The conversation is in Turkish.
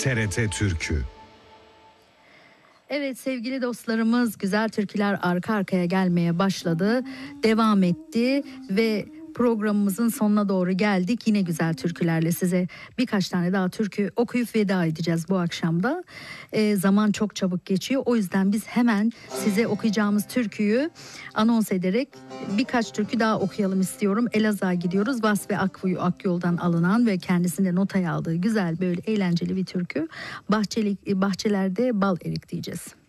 TRT Türkü. Evet sevgili dostlarımız, güzel türküler arka arkaya gelmeye başladı, devam etti ve programımızın sonuna doğru geldik. Yine güzel türkülerle size birkaç tane daha türkü okuyup veda edeceğiz bu akşamda. Zaman çok çabuk geçiyor, o yüzden biz hemen size okuyacağımız türküyü anons ederek birkaç türkü daha okuyalım istiyorum. Elazığ'a gidiyoruz. Vasfi Akyol'dan alınan ve kendisinde notaya aldığı güzel, böyle eğlenceli bir türkü. Bahçelerde bal erik diyeceğiz.